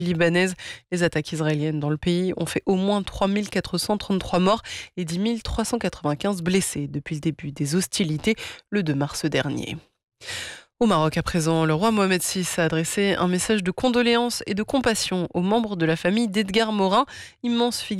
libanaise. Les attaques israéliennes dans le pays ont fait au moins 3 433 morts et 10 395 blessés depuis le début des hostilités le 2 mars dernier. Au Maroc, à présent, le roi Mohamed VI a adressé un message de condoléances et de compassion aux membres de la famille d'Edgar Morin, immense figure